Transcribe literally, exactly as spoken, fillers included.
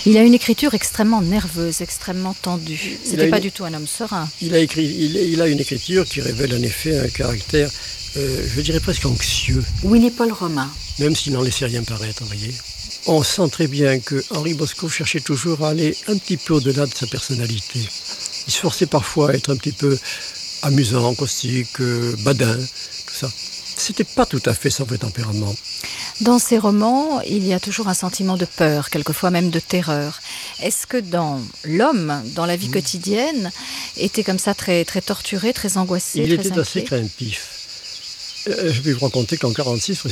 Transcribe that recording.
Il a une écriture extrêmement nerveuse, extrêmement tendue. C'était pas une... du tout un homme serein. Il a, écrit, il, il a une écriture qui révèle en effet un caractère, euh, je dirais presque anxieux. Willy-Paul Romain. Même s'il n'en laissait rien paraître, vous voyez. On sent très bien que Henri Bosco cherchait toujours à aller un petit peu au-delà de sa personnalité. Il se forçait parfois à être un petit peu amusant, caustique, euh, badin, tout ça. C'était pas tout à fait son vrai tempérament. Dans ses romans, il y a toujours un sentiment de peur, quelquefois même de terreur. Est-ce que dans l'homme, dans la vie mmh. quotidienne, était comme ça très, très torturé, très angoissé, il très était inquiet? assez craintif. Euh, je vais vous raconter qu'en quarante-six,